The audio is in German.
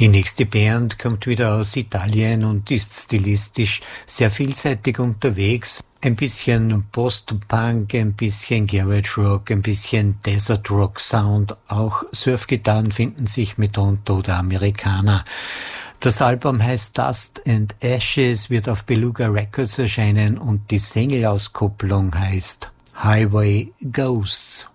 Die nächste Band kommt wieder aus Italien und ist stilistisch sehr vielseitig unterwegs. Ein bisschen Post-Punk, ein bisschen Garage Rock, ein bisschen Desert Rock Sound. Auch Surfgitarren finden sich mitunter oder Amerikaner. Das Album heißt Dust and Ashes, wird auf Beluga Records erscheinen und die Single-Auskopplung heißt Highway Ghosts.